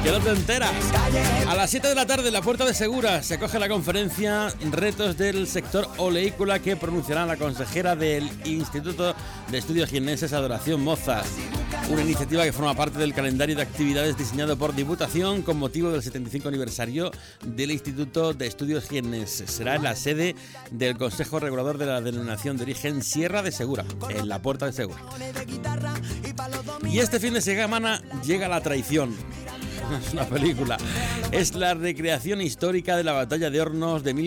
que no te enteras. A las 7 de la tarde en la Puerta de Segura se acoge la conferencia Retos del sector oleícola que pronunciará la consejera del Instituto de Estudios Jiennenses Adoración Moza. Una iniciativa que forma parte del calendario de actividades diseñado por Diputación con motivo del 75 aniversario del Instituto de Estudios Jiennenses. Será en la sede del Consejo Regulador de la Denominación de Origen Sierra de Segura, en la Puerta de Segura. Y este fin de semana llega La Traición. Es una película. Es la recreación histórica de la batalla de Hornos de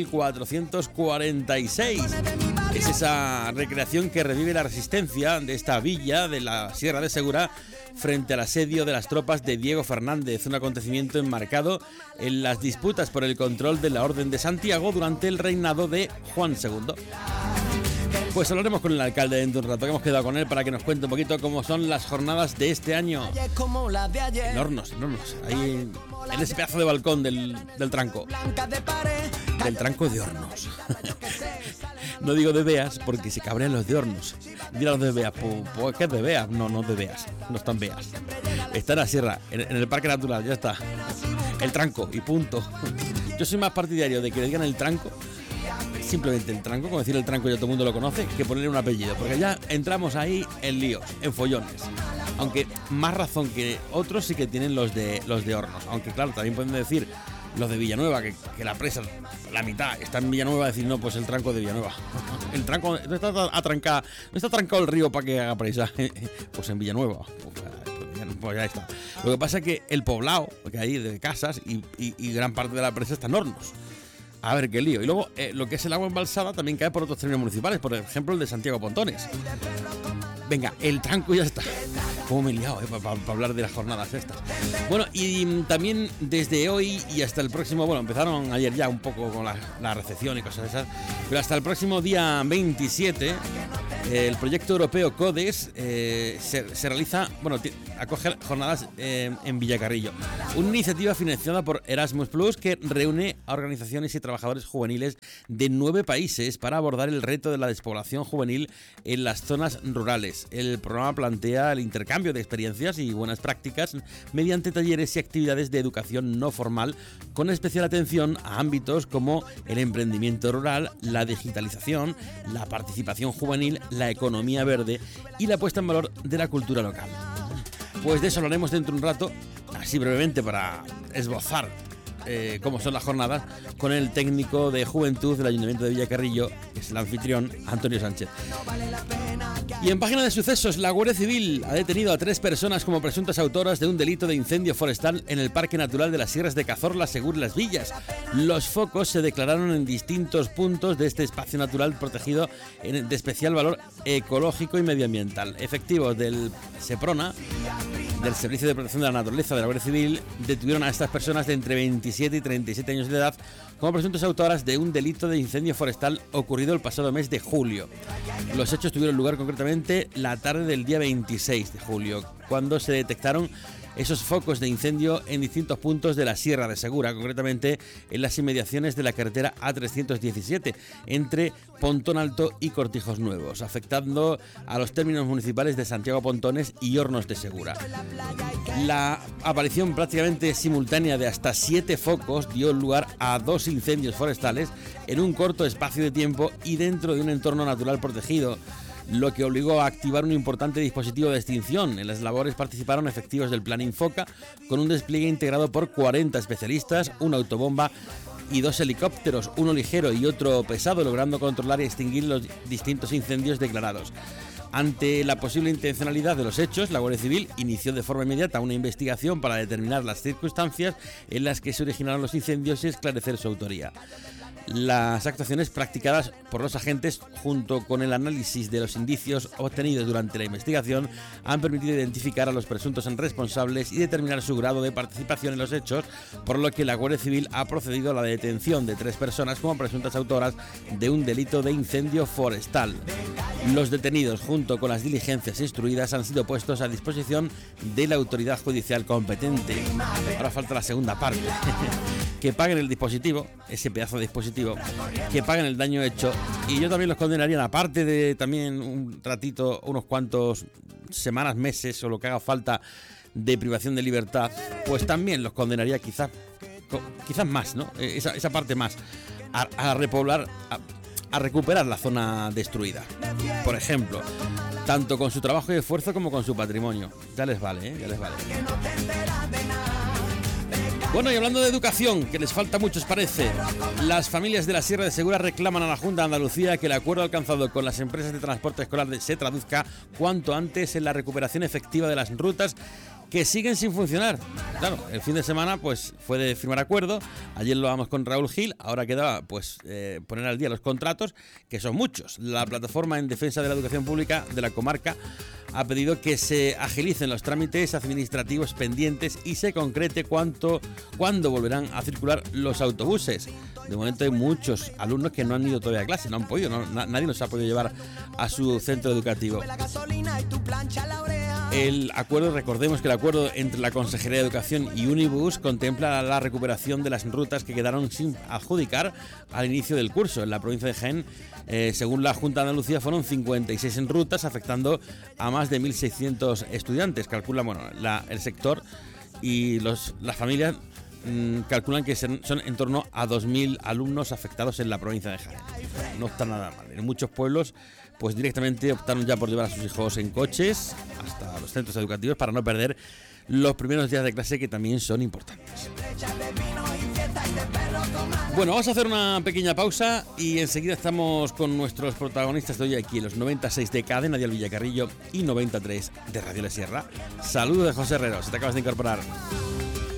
1446. Es esa recreación que revive la resistencia de esta villa de la Sierra de Segura frente al asedio de las tropas de Diego Fernández, un acontecimiento enmarcado en las disputas por el control de la Orden de Santiago durante el reinado de Juan II. Pues hablaremos con el alcalde dentro de un rato, que hemos quedado con él para que nos cuente un poquito cómo son las jornadas de este año. En Hornos, ahí en ese pedazo de balcón del tranco. Del tranco de Hornos. No digo de Beas porque se cabrean los de Hornos. Mira los de Beas, pues ¿qué es de Beas? No de Beas, no están Beas. Está en la sierra, en el Parque Natural, ya está. El tranco y punto. Yo soy más partidario de que le digan el tranco, simplemente el tranco, como decir el tranco ya todo el mundo lo conoce, que ponerle un apellido, porque ya entramos ahí en líos, en follones. Aunque más razón que otros sí que tienen los de Hornos. Aunque claro, también pueden decir los de Villanueva, que la presa, la mitad está en Villanueva, decir no, pues el tranco de Villanueva. El tranco no está trancado el río para que haga presa. Pues en Villanueva. Pues ya está. Lo que pasa es que el poblado que hay de casas y gran parte de la presa está en Hornos. A ver qué lío. Y luego lo que es el agua embalsada también cae por otros términos municipales, por ejemplo el de Santiago Pontones. Venga, el tranco ya está. Cómo me he liado para hablar de las jornadas estas. Bueno, y también desde hoy y hasta el próximo, bueno, empezaron ayer ya un poco con la recepción y cosas esas, pero hasta el próximo día 27 el proyecto europeo CODES se realiza, bueno, acoge jornadas en Villacarrillo. Una iniciativa financiada por Erasmus Plus que reúne a organizaciones y trabajadores juveniles de 9 países para abordar el reto de la despoblación juvenil en las zonas rurales. El programa plantea el intercambio de experiencias y buenas prácticas mediante talleres y actividades de educación no formal, con especial atención a ámbitos como el emprendimiento rural, la digitalización, la participación juvenil, la economía verde y la puesta en valor de la cultura local. Pues de eso hablaremos dentro de un rato, así brevemente para esbozar cómo son las jornadas, con el técnico de juventud del Ayuntamiento de Villacarrillo, que es el anfitrión, Antonio Sánchez. Y en página de sucesos, la Guardia Civil ha detenido a 3 personas como presuntas autoras de un delito de incendio forestal en el Parque Natural de las Sierras de Cazorla, Segura y Las Villas. Los focos se declararon en distintos puntos de este espacio natural protegido de especial valor ecológico y medioambiental. Efectivos del SEPRONA, del Servicio de Protección de la Naturaleza de la Guardia Civil, detuvieron a estas personas de entre 27 y 37 años de edad como presuntas autoras de un delito de incendio forestal ocurrido el pasado mes de julio. Los hechos tuvieron lugar concretamente la tarde del día 26 de julio, cuando se detectaron esos focos de incendio en distintos puntos de la Sierra de Segura, concretamente en las inmediaciones de la carretera A317, entre Pontón Alto y Cortijos Nuevos, afectando a los términos municipales de Santiago Pontones y Hornos de Segura. La aparición prácticamente simultánea de hasta 7 focos dio lugar a 2 incendios forestales en un corto espacio de tiempo y dentro de un entorno natural protegido, lo que obligó a activar un importante dispositivo de extinción. En las labores participaron efectivos del Plan Infoca, con un despliegue integrado por 40 especialistas, una autobomba y 2 helicópteros, uno ligero y otro pesado, logrando controlar y extinguir los distintos incendios declarados. Ante la posible intencionalidad de los hechos, la Guardia Civil inició de forma inmediata una investigación para determinar las circunstancias en las que se originaron los incendios y esclarecer su autoría. Las actuaciones practicadas por los agentes, junto con el análisis de los indicios obtenidos durante la investigación, han permitido identificar a los presuntos responsables y determinar su grado de participación en los hechos, por lo que la Guardia Civil ha procedido a la detención de 3 personas como presuntas autoras de un delito de incendio forestal. Los detenidos, junto con las diligencias instruidas, han sido puestos a disposición de la autoridad judicial competente. Ahora falta la segunda parte. Que paguen el dispositivo, ese pedazo de dispositivo, que paguen el daño hecho, y yo también los condenaría, aparte de también un ratito, unos cuantos semanas, meses o lo que haga falta de privación de libertad, pues también los condenaría quizás más, ¿no? Esa parte más, a repoblar, a recuperar la zona destruida. Por ejemplo, tanto con su trabajo y esfuerzo como con su patrimonio. Ya les vale, ya les vale. Bueno, y hablando de educación, que les falta mucho, os parece, las familias de la Sierra de Segura reclaman a la Junta de Andalucía que el acuerdo alcanzado con las empresas de transporte escolar se traduzca cuanto antes en la recuperación efectiva de las rutas que siguen sin funcionar. Claro, el fin de semana pues fue de firmar acuerdo, ayer lo hablamos con Raúl Gil, ahora quedaba pues poner al día los contratos, que son muchos. La plataforma en defensa de la educación pública de la comarca ha pedido que se agilicen los trámites administrativos pendientes y se concrete cuándo volverán a circular los autobuses. De momento hay muchos alumnos que no han ido todavía a clase, no han podido, nadie los ha podido llevar a su centro educativo. El acuerdo, recordemos que el acuerdo entre la Consejería de Educación y Unibus contempla la recuperación de las rutas que quedaron sin adjudicar al inicio del curso. En la provincia de Jaén, según la Junta de Andalucía, fueron 56 en rutas, afectando a más de 1.600 estudiantes. Calcula, el sector y las familias calculan que son en torno a 2.000 alumnos afectados en la provincia de Jaén. No está nada mal. En muchos pueblos pues directamente optaron ya por llevar a sus hijos en coches hasta los centros educativos para no perder los primeros días de clase, que también son importantes. Bueno, vamos a hacer una pequeña pausa y enseguida estamos con nuestros protagonistas de hoy aquí en los 96 de Cadena Dial Villacarrillo y 93 de Radio La Sierra. Saludos de José Herrero, si te acabas de incorporar.